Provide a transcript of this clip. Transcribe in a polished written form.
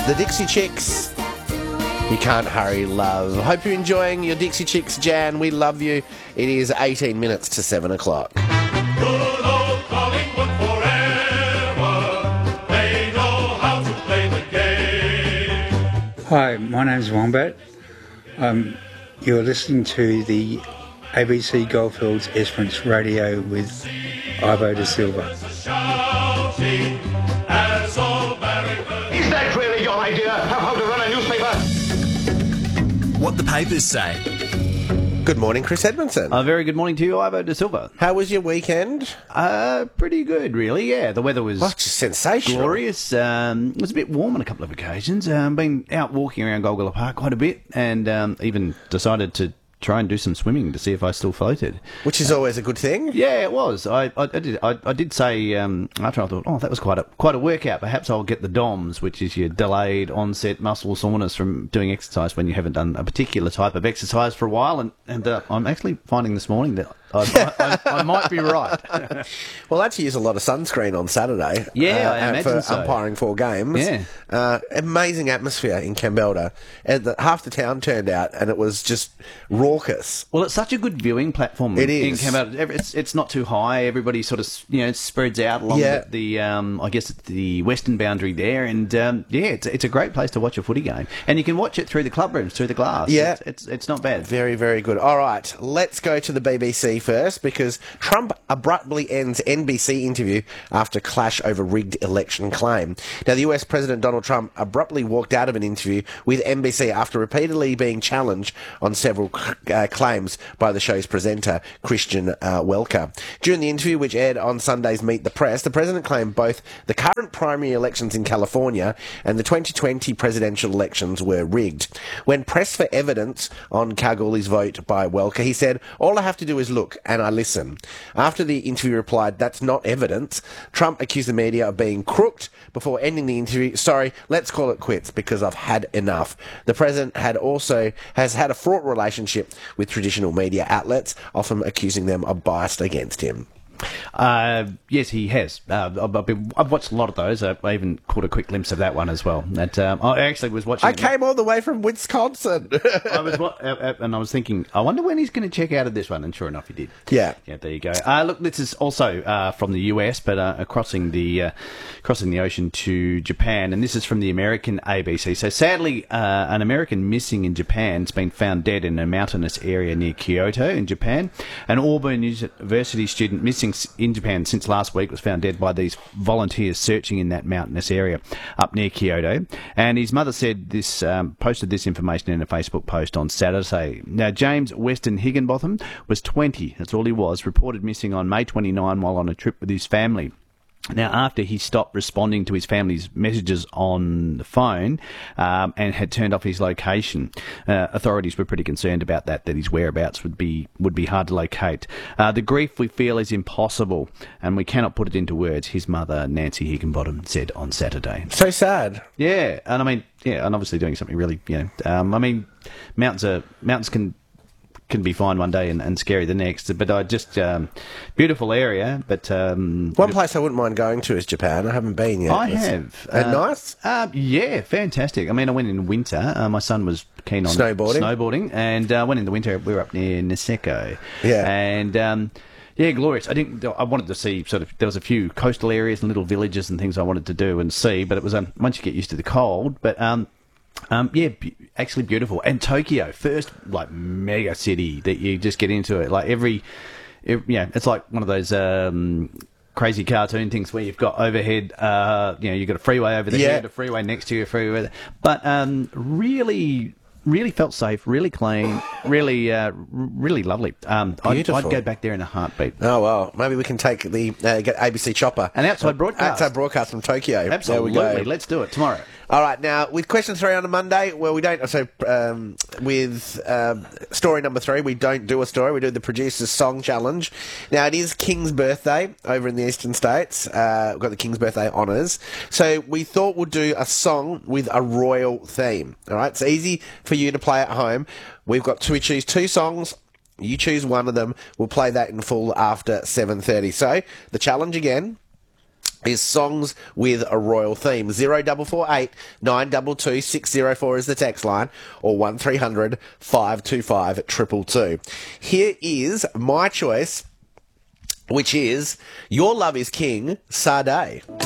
The Dixie Chicks. You can't hurry, love. Hope you're enjoying your Dixie Chicks, Jan. We love you. It is 18 minutes to 7 o'clock. Good old Collingwood forever. They know how to play the game. Hi, my name's Wombat. You're listening to the ABC Goldfields Esperance Radio with Ivo da Silva. Shouting as all barricades. Is that really your idea of how to run a newspaper? What the papers say. Good morning, Chris Edmondson. A very good morning to you, Ivo da Silva. How was your weekend? Pretty good, really, yeah. The weather was sensational. glorious. It was a bit warm on a couple of occasions. Been out walking around Golgotha Park quite a bit and even decided to try and do some swimming to see if I still floated. Which is always a good thing. Yeah, it was. I did say after I thought, that was quite a workout. Perhaps I'll get the DOMS, which is your delayed onset muscle soreness from doing exercise when you haven't done a particular type of exercise for a while. And I'm actually finding this morning that I might be right. Well, I had to use a lot of sunscreen on Saturday. Yeah, I imagine for so. umpiring 4 games. Yeah. Amazing atmosphere in Campbell. And half the town turned out, and it was just raucous. Well, it's such a good viewing platform. It is. In Campbell. It's not too high. Everybody sort of spreads out along the I guess the western boundary there, and it's a great place to watch a footy game, and you can watch it through the club rooms, through the glass. Yeah, it's not bad. Very, very good. All right, let's go to the BBC first, because Trump abruptly ends NBC interview after clash over rigged election claim. Now, the US President Donald Trump abruptly walked out of an interview with NBC after repeatedly being challenged on several claims by the show's presenter, Christian Welker. During the interview, which aired on Sunday's Meet the Press, the president claimed both the current primary elections in California and the 2020 presidential elections were rigged. When pressed for evidence on Kalgoorlie's vote by Welker, he said, "All I have to do is look, and I listen." After the interview replied, "That's not evidence," Trump accused the media of being crooked before ending the interview. "Sorry, let's call it quits because I've had enough." The president has had a fraught relationship with traditional media outlets, often accusing them of bias against him. Yes, he has. I've watched a lot of those. I even caught a quick glimpse of that one as well. I actually was watching. I came all the way from Wisconsin. And I was thinking, I wonder when he's going to check out of this one, and sure enough, he did. Yeah. Yeah, there you go. Look, this is also from the US, but crossing the ocean to Japan, and this is from the American ABC. So sadly, an American missing in Japan has been found dead in a mountainous area near Kyoto in Japan. An Auburn University student missing in Japan since last week was found dead by these volunteers searching in that mountainous area up near Kyoto. And his mother said this, posted this information in a Facebook post on Saturday. Now, James Weston Higginbotham was 20, that's all he was, reported missing on May 29 while on a trip with his family. Now, after he stopped responding to his family's messages on the phone and had turned off his location, authorities were pretty concerned about that his whereabouts would be hard to locate. The grief we feel is impossible, and we cannot put it into words, his mother, Nancy Higginbotham, said on Saturday. So sad. Yeah, and and obviously doing something really, mountains can be fine one day and scary the next, but beautiful area. But one place I wouldn't mind going to is Japan. I haven't been yet. I have. Nice? Yeah, fantastic. I went in winter. My son was keen on snowboarding, and went in the winter. We were up near Niseko. Yeah. And glorious. I wanted to see there was a few coastal areas and little villages and things I wanted to do and see, but it was once you get used to the cold, but actually beautiful. And Tokyo, first mega city that you just get into it. It's like one of those crazy cartoon things where you've got overhead, you've got a freeway over there, a freeway next to you, a freeway, but really felt safe, really clean, really lovely. I'd go back there in a heartbeat. Oh, well, maybe we can take get ABC Chopper. An outside broadcast from Tokyo. Absolutely. There we go. Let's do it tomorrow. All right, now, with question 3 on a Monday, well, we don't, with story number 3, we don't do a story, we do the producer's song challenge. Now, it is King's birthday over in the eastern states. We've got the King's birthday honours. So we thought we'd do a song with a royal theme. All right, it's easy for you to play at home. We choose 2 songs. You choose one of them. We'll play that in full after 7:30. So, the challenge again. is songs with a royal theme. 0448 922 604 is the text line, or 1300 525 222. Here is my choice, which is Your Love is King, Sade.